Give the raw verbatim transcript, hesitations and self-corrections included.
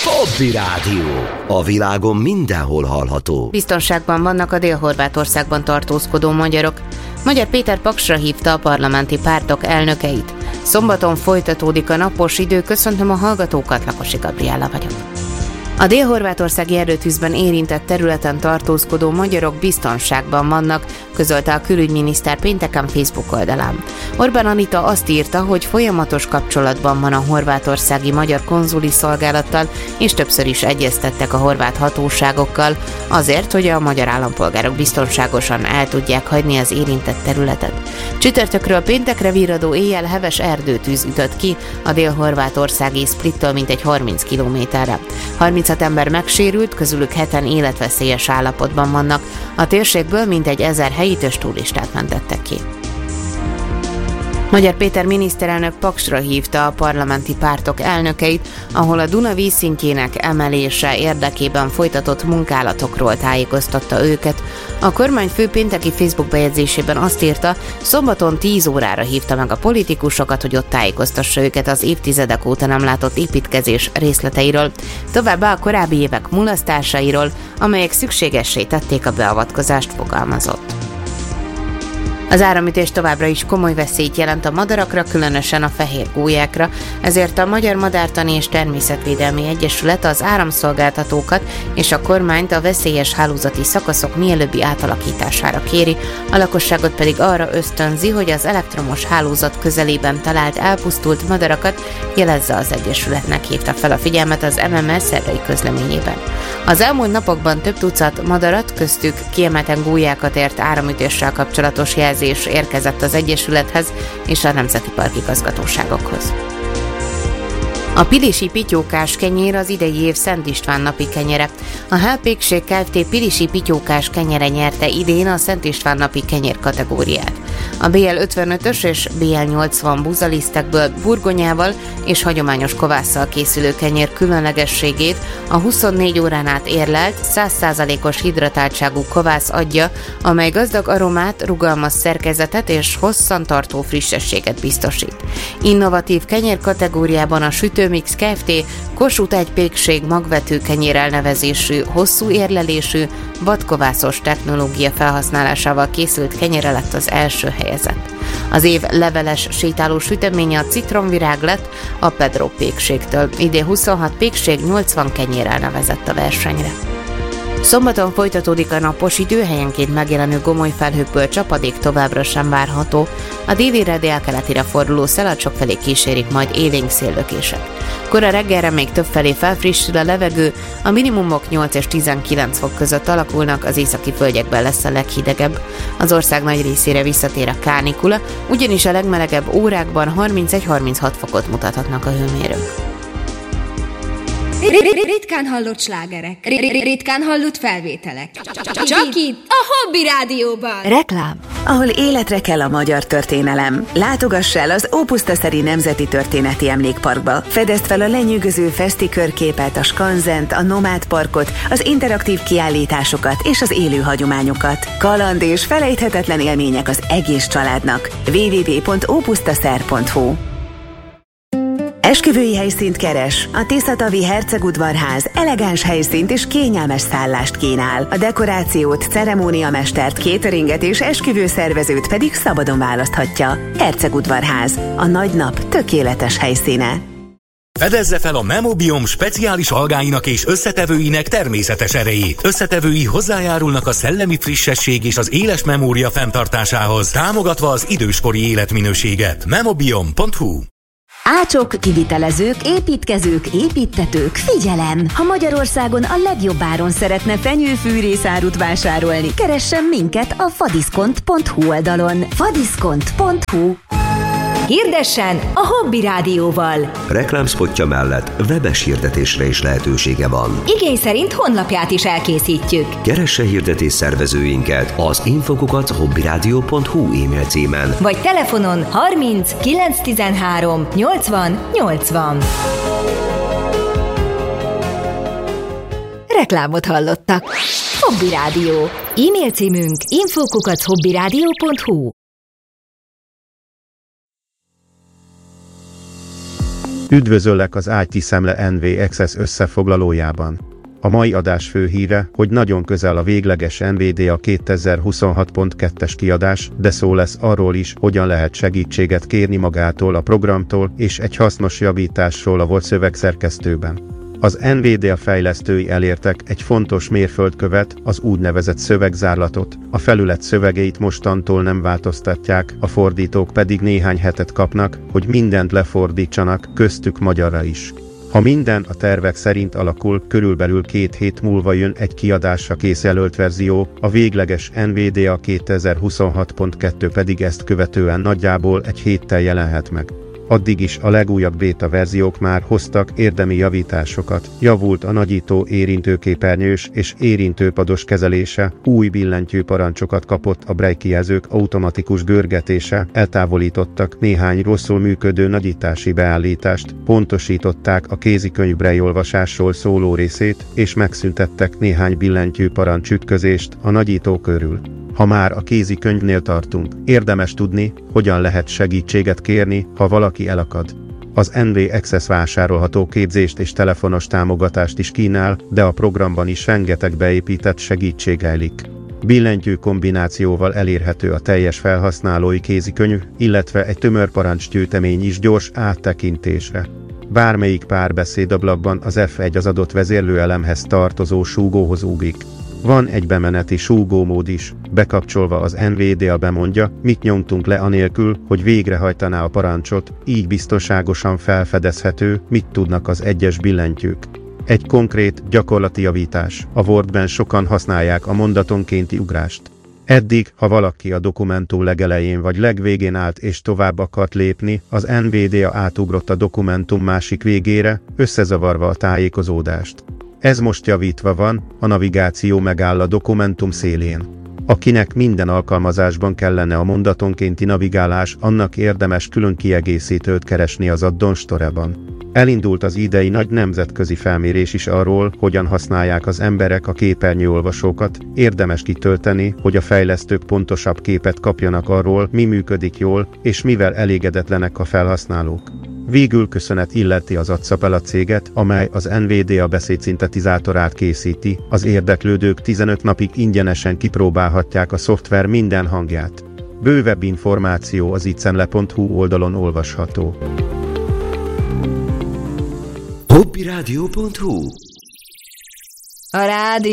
Hobby Rádió. A világon mindenhol hallható. Biztonságban vannak a Dél-Horvátországban tartózkodó magyarok. Magyar Péter paksra hívta a parlamenti pártok elnökeit. Szombaton folytatódik a napos idő, köszöntöm a hallgatókat, Lakosi Gabriella vagyok. A dél-horvátországi erdőtűzben érintett területen tartózkodó magyarok biztonságban vannak, közölte a külügyminiszter pénteken Facebook oldalán. Orbán Anita azt írta, hogy folyamatos kapcsolatban van a horvátországi magyar konzuli szolgálattal, és többször is egyeztettek a horvát hatóságokkal, azért, hogy a magyar állampolgárok biztonságosan el tudják hagyni az érintett területet. Csütörtökről péntekre virradó éjjel heves erdőtűz ütött ki a dél-horvátországi Splittől mintegy harminc kilométerre. harminchat ember megsérült, közülük heten életveszélyes állapotban vannak. A térségből mintegy ezer helyitős turistát mentettek ki. Magyar Péter miniszterelnök paksra hívta a parlamenti pártok elnökeit, ahol a Duna vízszintjének emelése érdekében folytatott munkálatokról tájékoztatta őket. A kormányfő pénteki Facebook bejegyzésében azt írta, szombaton tíz órára hívta meg a politikusokat, hogy ott tájékoztassa őket az évtizedek óta nem látott építkezés részleteiről, továbbá a korábbi évek mulasztásairól, amelyek szükségessé tették a beavatkozást, fogalmazott. Az áramütés továbbra is komoly veszélyt jelent a madarakra, különösen a fehér gólyákra, ezért a Magyar Madártani és Természetvédelmi Egyesület az áramszolgáltatókat és a kormányt a veszélyes hálózati szakaszok mielőbbi átalakítására kéri, a lakosságot pedig arra ösztönzi, hogy az elektromos hálózat közelében talált elpusztult madarakat jelezze az Egyesületnek, hívta fel a figyelmet az em em es szerdai közleményében. Az elmúlt napokban több tucat madarat, köztük kiemelten gólyákat ért áramütéssel kapcsolatos jelzés érkezett az Egyesülethez és a Nemzeti Park igazgatóságokhoz. A pilisi pityókás kenyér az idei év Szent István napi kenyere. A Hellpékség Kft. Pilisi pityókás kenyere nyerte idén a Szent István napi kenyér kategóriát. A bé el ötvenötös és bé el nyolcvan buzalisztekből burgonyával és hagyományos kovásszal készülő kenyér különlegességét a huszonnégy órán át érlelt, száz százalékos hidratáltságú kovász adja, amely gazdag aromát, rugalmas szerkezetet és hosszantartó frissességet biztosít. Innovatív kenyér kategóriában a Sütőmix Kft. Kossuth egy pékség magvető kenyér elnevezésű, hosszú érlelésű, vadkovászos technológia felhasználásával készült kenyere lett az első helyezett. Az év leveles sétáló süteménye a citromvirág lett a Pedro pékségtől. Idén huszonhat pékség nyolcvan kenyér nevezett a versenyre. Szombaton folytatódik a napos idő, helyenként megjelenő gomoly felhőkből csapadék továbbra sem várható. A délire délkeletire forduló szilárdok felé kísérik majd élénk széllökések. Kora reggelre még többfelé felfrissül a levegő, a minimumok nyolc és tizenkilenc fok között alakulnak, az északi földekben lesz a leghidegebb. Az ország nagy részére visszatér a kánikula, ugyanis a legmelegebb órákban harmincegy-harminchat fokot mutathatnak a hőmérők. Ritkán hallott slágerek, ritkán hallott felvételek. Csak itt, a Hobby Rádióban. Reklám. Ahol életre kell a magyar történelem. Látogass el az Ópusztaszeri Nemzeti Történeti Emlékparkba. Fedezd fel a lenyűgöző feszti körképet, a skanzent, a nomád parkot, az interaktív kiállításokat és az élő hagyományokat. Kaland és felejthetetlen élmények az egész családnak. double-u double-u double-u pont ópusztaszer pont hu. Esküvői helyszínt keres? A Tiszatavi Hercegudvarház elegáns helyszínt és kényelmes szállást kínál. A dekorációt, ceremóniamestert, cateringet és esküvőszervezőt pedig szabadon választhatja. Hercegudvarház, a nagy nap tökéletes helyszíne. Fedezze fel a Memobiom speciális algáinak és összetevőinek természetes erejét. Összetevői hozzájárulnak a szellemi frissesség és az éles memória fenntartásához, támogatva az időskori életminőséget. memobiom pont hu. Ácsok, kivitelezők, építkezők, építtetők, figyelem! Ha Magyarországon a legjobb áron szeretne fenyőfűrészárut vásárolni, keressen minket a fadiszkont pont hu oldalon. fadiszkont pont hu. Hirdessen a Hobby Rádióval. Reklámszpotja mellett webes hirdetésre is lehetősége van. Igény szerint honlapját is elkészítjük. Keresse hirdetés szervezőinket az infokukat hobbyradio pont hu e-mail címen. Vagy telefonon harminc kilenc tizenhárom nyolcvan nyolcvan. Reklámot hallottak. Hobby Rádió. E-mail címünk infokukat hobbyradio pont hu. Üdvözöllek az i té Szemle en vé Access összefoglalójában. A mai adás fő híre, hogy nagyon közel a végleges NVIDIA kétezer-huszonhat pont kettes kiadás, de szó lesz arról is, hogyan lehet segítséget kérni magától a programtól és egy hasznos javításról a volt szövegszerkesztőben. Az NVIDIA fejlesztői elértek egy fontos mérföldkövet, az úgynevezett szövegzárlatot, a felület szövegeit mostantól nem változtatják, a fordítók pedig néhány hetet kapnak, hogy mindent lefordítsanak, köztük magyarra is. Ha minden a tervek szerint alakul, körülbelül két hét múlva jön egy kiadásra kész jelölt verzió, a végleges NVIDIA kétezer-huszonhat pont kettő pedig ezt követően nagyjából egy héttel jelenhet meg. Addig is a legújabb béta verziók már hoztak érdemi javításokat, javult a nagyító érintőképernyős és érintőpados kezelése, új billentyű parancsokat kapott a braille kijelzők automatikus görgetése, eltávolítottak néhány rosszul működő nagyítási beállítást, pontosították a kézikönyv braille olvasásról szóló részét, és megszüntettek néhány billentyű parancs ütközést a nagyító körül. Ha már a kézikönyvnél tartunk, érdemes tudni, hogyan lehet segítséget kérni, ha valaki elakad. Az en vé Access vásárolható képzést és telefonos támogatást is kínál, de a programban is rengeteg beépített segítség rejlik. Billentyű kombinációval elérhető a teljes felhasználói kézikönyv, illetve egy tömör parancsgyűjtemény is gyors áttekintésre. Bármelyik párbeszédablakban az ef egy az adott vezérlőelemhez tartozó súgóhoz ugrik. Van egy bemeneti súgómód is, bekapcsolva az NVIDIA bemondja, mit nyomtunk le anélkül, hogy végrehajtaná a parancsot, így biztonságosan felfedezhető, mit tudnak az egyes billentyűk. Egy konkrét, gyakorlati javítás, a Wordben sokan használják a mondatonkénti ugrást. Eddig, ha valaki a dokumentum legelején vagy legvégén állt és tovább akart lépni, az NVIDIA átugrott a dokumentum másik végére, összezavarva a tájékozódást. Ez most javítva van, a navigáció megáll a dokumentum szélén. Akinek minden alkalmazásban kellene a mondatonkénti navigálás, annak érdemes külön kiegészítőt keresni az Addon Store-ban. Elindult az idei nagy nemzetközi felmérés is arról, hogyan használják az emberek a képernyőolvasókat, érdemes kitölteni, hogy a fejlesztők pontosabb képet kapjanak arról, mi működik jól, és mivel elégedetlenek a felhasználók. Végül köszönet illeti az Adsapel céget, amely az NVIDIA beszédszintetizátorát készíti, az érdeklődők tizenöt napig ingyenesen kipróbálhatják a szoftver minden hangját. Bővebb információ az itszemle pont hu oldalon olvasható. hobbyradio pont hu A rádió